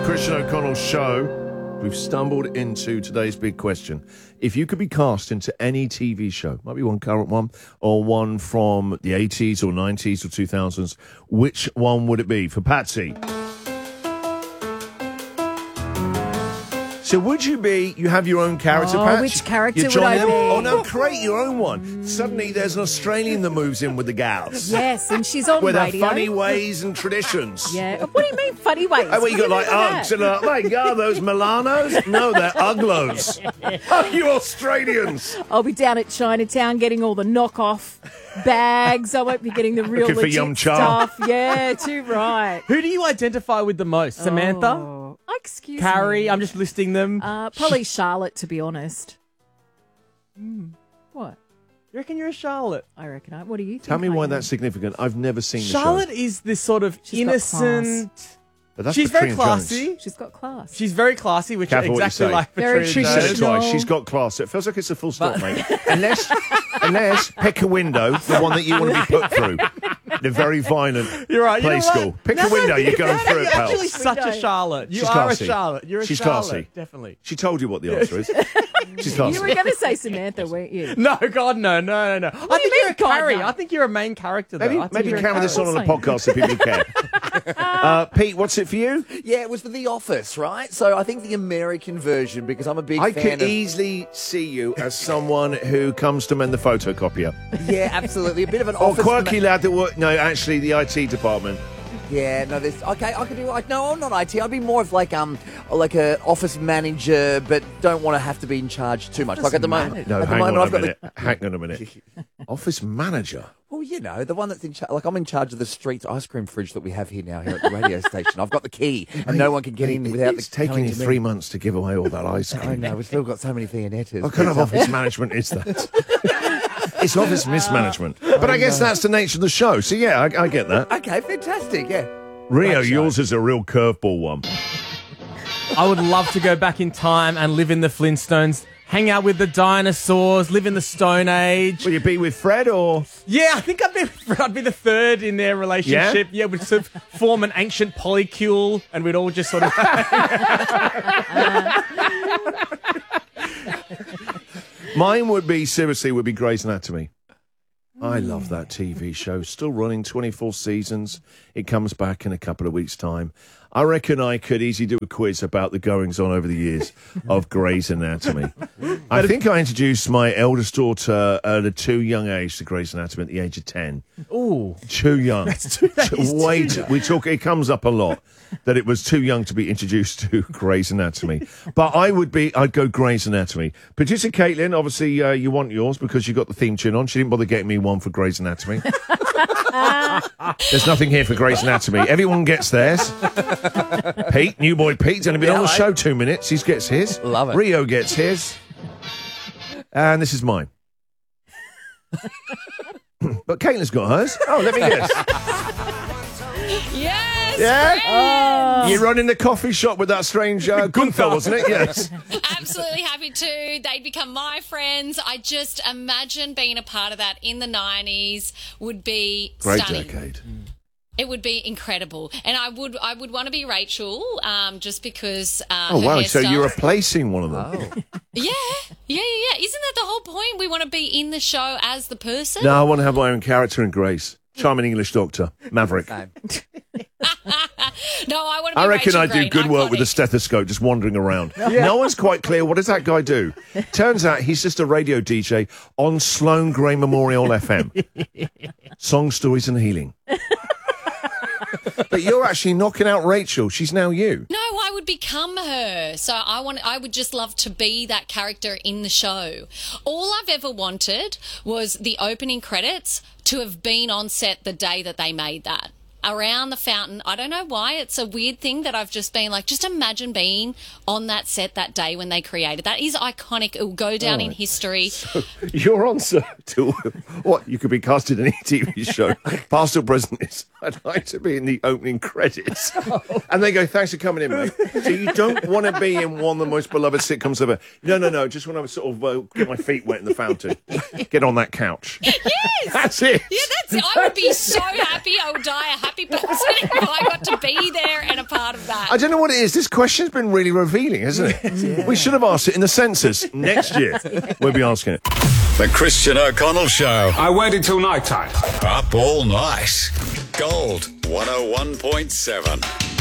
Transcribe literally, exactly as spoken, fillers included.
Christian O'Connell's show. We've stumbled into today's big question. If you could be cast into any T V show, might be one current one, or one from the eighties or nineties or two thousands, which one would it be? For Patsy. So would you be, you have your own character, Oh, Pat? which character You're would I John be? Lennon? Oh, no, create your own one. Suddenly there's an Australian that moves in with the gals. Yes, and she's on With her radio. funny ways and traditions. Yeah. What do you mean funny ways? Oh, well, you got What like do you mean by Uggs and uh, my God, those Milanos? No, they're Uglos. Oh, you Australians. that? I'll be down at Chinatown getting all the knockoff bags. I won't be getting the real Looking for legit Yum Cha. stuff. Yeah, too right. Who do you identify with the most? Samantha? Oh, excuse Carrie? me. I'm just listing them. Uh, probably Charlotte, to be honest. Mm. What? You reckon you're a Charlotte? I reckon I. What do you think? Tell me I why am? that's significant. I've never seen the Charlotte show. is this sort of She's got innocent. But that's She's very Patrina Jones. classy. She's got class. She's very classy, which Careful is what you exactly say. like Very Patrina She said it Jones. traditional. twice. She's got class. It feels like it's a full stop, mate. Unless, unless pick a window, the one that you want to be put through. The very violent You're right. You play know what? school. Pick Now a window, that I you're think going about through it, it, You're pal. actually such a Window. Charlotte. You She's are classy. a Charlotte. You're a She's Charlotte. classy. Definitely. She told you what the answer is. She's You classy. were going to say Samantha, weren't you? No, God, no, no, no, no. I do you think mean, you're a God, Carrie. no? I think you're a main character, though. Maybe, I think maybe you're a carry this on Carrie. on a podcast so people care. Uh, Pete, what's it for you? Yeah, it was for The Office, right? So I think the American version, because I'm a big I fan could of... easily see you as someone who comes to mend the photocopier. Yeah, absolutely. A bit of an Or office... quirky lad that work. No, actually, the I T department. Yeah, no, there's... Okay, I could do... Like, no, I'm not I T. I'd be more of like um, like a office manager, but don't want to have to be in charge too much. Like at the moment... No, at the hang on moment, a I've got minute. the... Hang on a minute. Office manager. Well, you know, the one that's in charge... Like, I'm in charge of the streets ice cream fridge that we have here now, here at the radio station. I've got the key, and no one can get in without It's the... taking coming you to me. three months to give away all that ice I cream. know, we've still got so many Fianettas. What kind of But, um, office management is that? It's office mismanagement. But I guess that's the nature of the show. So, yeah, I, I get that. Okay, fantastic, yeah. Rio, Great show. yours is a real curveball one. I would love to go back in time and live in the Flintstones, hang out with the dinosaurs, live in the Stone Age. Will you be with Fred or... Yeah, I think I'd be I'd be the third in their relationship. Yeah, we'd sort of form an ancient polycule, and we'd all just sort of. Mine would be, seriously, would be Grey's Anatomy. I love that T V show. Still running, twenty-four seasons. It comes back in a couple of weeks' time. I reckon I could easily do a quiz about the goings-on over the years of Grey's Anatomy. I think I introduced my eldest daughter at a too young age to Grey's Anatomy at the age of ten. Ooh, Too young. That's too- that is Way too too, young. we talk. It comes up a lot that it was too young to be introduced to Grey's Anatomy. But I would be. I'd go Grey's Anatomy. Producer Caitlin, obviously uh, you want yours because you got the theme tune on. She didn't bother getting me one for Grey's Anatomy. There's nothing here for Grey's Anatomy. Everyone gets theirs. Pete, new boy Pete's only been Yeah, on the I- show two minutes. He gets his. Love it. Rio gets his. And this is mine. But Caitlin's got hers. Oh, let me guess. Yes. Yeah? You run in the coffee shop with that strange uh, Gunther, wasn't it? Yes. Absolutely happy to. They'd become my friends. I just imagine being a part of that in the nineties would be Great stunning. decade. It would be incredible. And I would I would want to be Rachel um, just because uh, Oh, her wow. So hairstyle- you're replacing one of them. Oh. Yeah, yeah, yeah, yeah. Isn't that the whole point? We want to be in the show as the person. No, I want to have my own character in Grace. Charming English doctor. Maverick. Same. No, I want to be I reckon Rachel I do Green, good work with a iconic. stethoscope just wandering around. No one's quite clear. What does that guy do? Turns out he's just a radio D J on Sloane Gray Memorial F M. Song, stories and healing. But you're actually knocking out Rachel. She's now you. No, I would become her. So I want I would just love to be that character in the show. All I've ever wanted was the opening credits to have been on set the day that they made that. Around the fountain. I don't know why. It's a weird thing that I've just been like, just imagine being on that set that day when they created. That is iconic. It will go down in history. Your answer to what you could be casted in any T V show, past or present, is I'd like to be in the opening credits. And they go, thanks for coming in, mate. So you don't want to be in one of the most beloved sitcoms ever. No, no, no. Just want to sort of uh, get my feet wet in the fountain. Get on that couch. Yes! That's it. Yeah, that's it. I would be so happy. I would die a happy person if I got to be there and a part of that. I don't know what it is. This question's been really revealing, hasn't it? Yeah. We should have asked it in the census. Next year, we'll be asking it. The Christian O'Connell Show. I waited till night time. Up all night. Gold one oh one point seven.